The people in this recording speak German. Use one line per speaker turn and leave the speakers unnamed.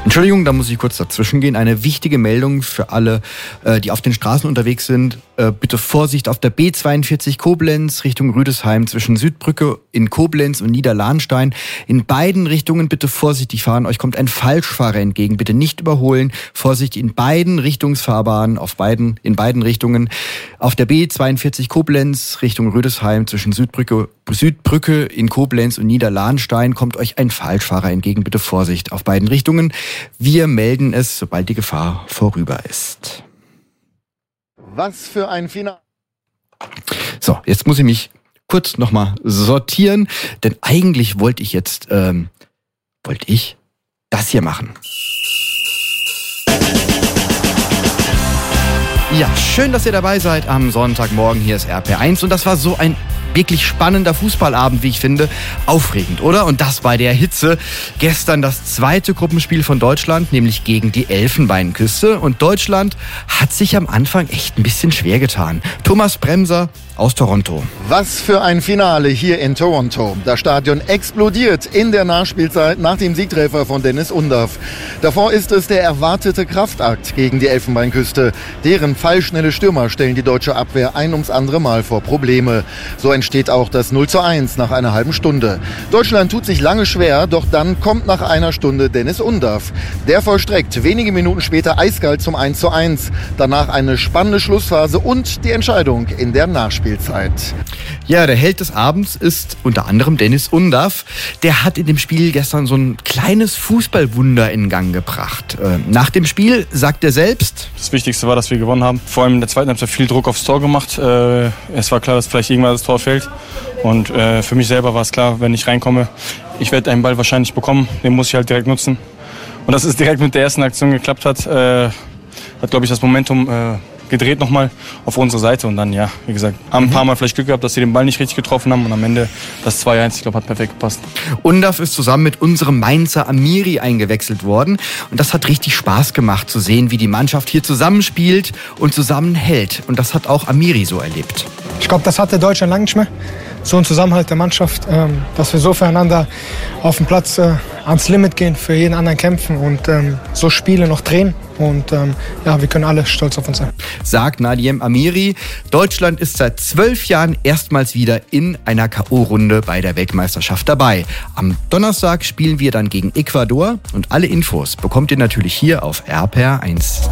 Entschuldigung, da muss ich kurz dazwischen gehen. Eine wichtige Meldung für alle, die auf den Straßen unterwegs sind. Bitte Vorsicht auf der B42 Koblenz Richtung Rüdesheim zwischen Südbrücke in Koblenz und Niederlahnstein. In beiden Richtungen bitte vorsichtig fahren. Euch kommt ein Falschfahrer entgegen. Bitte nicht überholen. Vorsicht in beiden Richtungsfahrbahnen, in beiden Richtungen. Auf der B42 Koblenz Richtung Rüdesheim zwischen Südbrücke in Koblenz und Niederlahnstein kommt euch ein Falschfahrer entgegen. Bitte Vorsicht auf beiden Richtungen. Wir melden es, sobald die Gefahr vorüber ist.
Was für ein Finale.
So, jetzt muss ich mich kurz nochmal sortieren, denn eigentlich wollte ich jetzt, das hier machen. Ja, schön, dass ihr dabei seid am Sonntagmorgen. Hier ist RPR1 und das war so ein wirklich spannender Fußballabend, wie ich finde. Aufregend, oder? Und das bei der Hitze. Gestern das zweite Gruppenspiel von Deutschland, nämlich gegen die Elfenbeinküste. Und Deutschland hat sich am Anfang echt ein bisschen schwer getan. Thomas Bremser aus Toronto.
Was für ein Finale hier in Toronto. Das Stadion explodiert in der Nachspielzeit nach dem Siegtreffer von Dennis Undaff. Davor ist es der erwartete Kraftakt gegen die Elfenbeinküste. Deren pfeilschnelle Stürmer stellen die deutsche Abwehr ein ums andere Mal vor Probleme. So entsteht auch das 0:1 nach einer halben Stunde. Deutschland tut sich lange schwer, doch dann kommt nach einer Stunde Dennis Undaff. Der vollstreckt wenige Minuten später eiskalt zum 1:1. Danach eine spannende Schlussphase und die Entscheidung in der Nachspielzeit.
Ja, der Held des Abends ist unter anderem Dennis Undaff. Der hat in dem Spiel gestern so ein kleines Fußballwunder in Gang gebracht. Nach dem Spiel sagt er selbst:
Das Wichtigste war, dass wir gewonnen haben. Vor allem in der zweiten Halbzeit viel Druck aufs Tor gemacht. Es war klar, dass vielleicht irgendwann das Tor fällt. Und für mich selber war es klar, wenn ich reinkomme, ich werde einen Ball wahrscheinlich bekommen. Den muss ich halt direkt nutzen. Und dass es direkt mit der ersten Aktion geklappt hat, hat, glaube ich, das Momentum gedreht nochmal auf unsere Seite. Und dann, ja, wie gesagt, haben ein paar Mal vielleicht Glück gehabt, dass sie den Ball nicht richtig getroffen haben. Und am Ende das 2:1, ich glaube, hat perfekt gepasst.
Undaff ist zusammen mit unserem Mainzer Amiri eingewechselt worden. Und das hat richtig Spaß gemacht zu sehen, wie die Mannschaft hier zusammenspielt und zusammenhält. Und das hat auch Amiri so erlebt.
Ich glaube, das hatte Deutschland lange nicht mehr. So ein Zusammenhalt der Mannschaft, dass wir so füreinander auf dem Platz ans Limit gehen, für jeden anderen kämpfen und so Spiele noch drehen. Und ja, wir können alle stolz auf uns sein.
Sagt Nadiem Amiri. Deutschland ist seit 12 Jahren erstmals wieder in einer K.O.-Runde bei der Weltmeisterschaft dabei. Am Donnerstag spielen wir dann gegen Ecuador und alle Infos bekommt ihr natürlich hier auf RPR1.